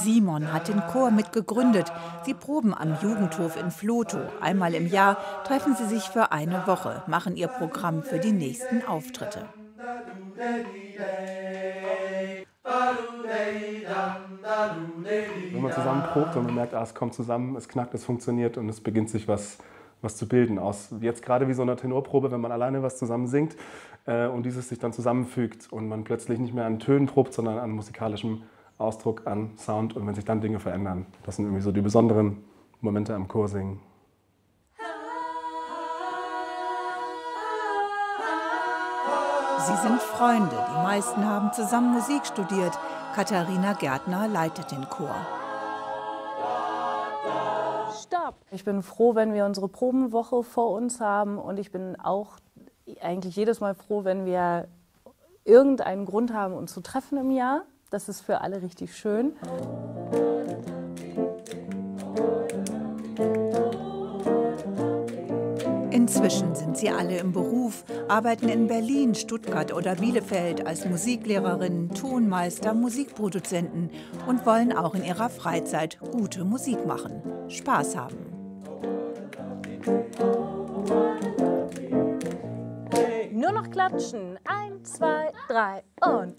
Simon hat den Chor mitgegründet. Sie proben am Jugendhof in Vlotho. Einmal im Jahr treffen sie sich für eine Woche, machen ihr Programm für die nächsten Auftritte. Wenn man zusammen probt und man merkt, es kommt zusammen, es knackt, es funktioniert und es beginnt sich was zu bilden aus. Jetzt gerade wie so einer Tenorprobe, wenn man alleine was zusammen singt und dieses sich dann zusammenfügt und man plötzlich nicht mehr an Tönen probt, sondern an musikalischem Ausdruck, an Sound und wenn sich dann Dinge verändern. Das sind irgendwie so die besonderen Momente am Chorsingen. Sie sind Freunde. Die meisten haben zusammen Musik studiert. Katharina Gärtner leitet den Chor. Stopp! Ich bin froh, wenn wir unsere Probenwoche vor uns haben und ich bin auch eigentlich jedes Mal froh, wenn wir irgendeinen Grund haben, uns zu treffen im Jahr. Das ist für alle richtig schön. Inzwischen sind sie alle im Beruf, arbeiten in Berlin, Stuttgart oder Bielefeld als Musiklehrerinnen, Tonmeister, Musikproduzenten und wollen auch in ihrer Freizeit gute Musik machen, Spaß haben. Nur noch klatschen. 1, 2, 3 und...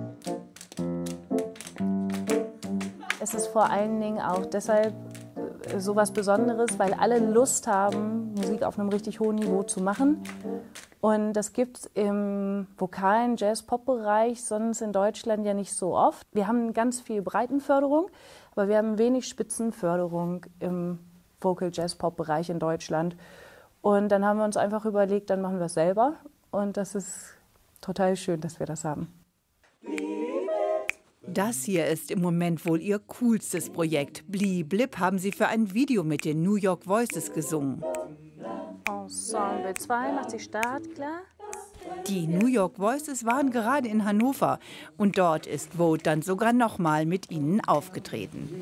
Es ist vor allen Dingen auch deshalb so was Besonderes, weil alle Lust haben, Musik auf einem richtig hohen Niveau zu machen. Und das gibt es im vokalen Jazz-Pop-Bereich sonst in Deutschland ja nicht so oft. Wir haben ganz viel Breitenförderung, aber wir haben wenig Spitzenförderung im Vocal-Jazz-Pop-Bereich in Deutschland. Und dann haben wir uns einfach überlegt, dann machen wir es selber. Und das ist total schön, dass wir das haben. Das hier ist im Moment wohl ihr coolstes Projekt. Bli Blip haben sie für ein Video mit den New York Voices gesungen. Ensemble 2 macht sich startklar. Die New York Voices waren gerade in Hannover und dort ist Vote dann sogar nochmal mit ihnen aufgetreten.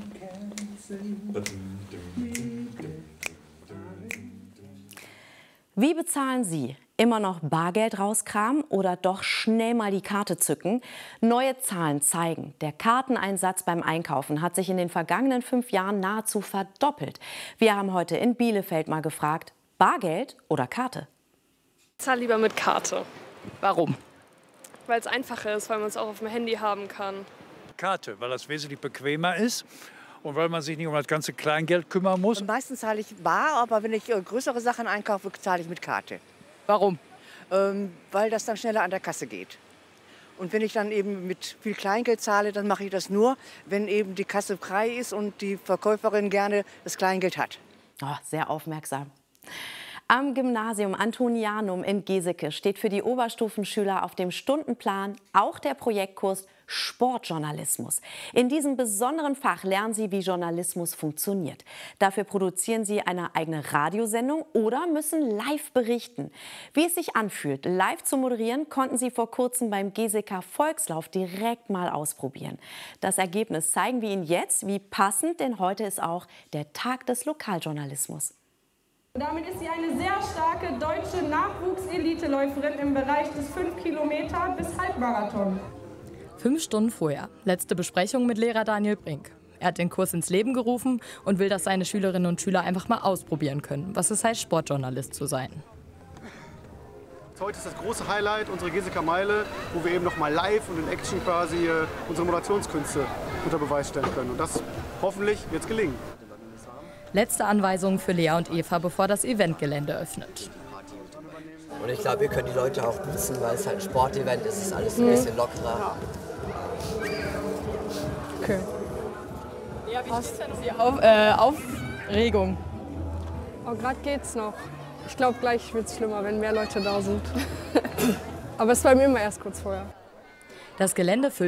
Wie bezahlen Sie? Immer noch Bargeld rauskramen oder doch schnell mal die Karte zücken? Neue Zahlen zeigen, der Karteneinsatz beim Einkaufen hat sich in den vergangenen 5 Jahren nahezu verdoppelt. Wir haben heute in Bielefeld mal gefragt, Bargeld oder Karte? Ich zahle lieber mit Karte. Warum? Weil es einfacher ist, weil man es auch auf dem Handy haben kann. Karte, weil das wesentlich bequemer ist und weil man sich nicht um das ganze Kleingeld kümmern muss. Meistens zahle ich bar, aber wenn ich größere Sachen einkaufe, zahle ich mit Karte. Warum? Weil das dann schneller an der Kasse geht. Und wenn ich dann eben mit viel Kleingeld zahle, dann mache ich das nur, wenn eben die Kasse frei ist und die Verkäuferin gerne das Kleingeld hat. Oh, sehr aufmerksam. Am Gymnasium Antonianum in Geseke steht für die Oberstufenschüler auf dem Stundenplan auch der Projektkurs Sportjournalismus. In diesem besonderen Fach lernen sie, wie Journalismus funktioniert. Dafür produzieren sie eine eigene Radiosendung oder müssen live berichten. Wie es sich anfühlt, live zu moderieren, konnten sie vor kurzem beim Geseker Volkslauf direkt mal ausprobieren. Das Ergebnis zeigen wir Ihnen jetzt, wie passend, denn heute ist auch der Tag des Lokaljournalismus. Damit ist sie eine sehr starke deutsche Nachwuchseliteläuferin im Bereich des 5 Kilometer bis Halbmarathon. 5 Stunden vorher. Letzte Besprechung mit Lehrer Daniel Brink. Er hat den Kurs ins Leben gerufen und will, dass seine Schülerinnen und Schüler einfach mal ausprobieren können, was es heißt, Sportjournalist zu sein. Heute ist das große Highlight, unsere Geseker Meile, wo wir eben noch mal live und in Action quasi unsere Moderationskünste unter Beweis stellen können. Und das hoffentlich wird es gelingen. Letzte Anweisungen für Lea und Eva, bevor das Eventgelände öffnet. Und ich glaube, wir können die Leute auch nutzen, weil es halt ein Sportevent ist, es ist alles ein bisschen lockerer. Okay. Ja, wie ist denn die Aufregung? Oh, gerade geht's noch. Ich glaube, gleich wird es schlimmer, wenn mehr Leute da sind. Aber es war mir immer erst kurz vorher. Das Gelände füllt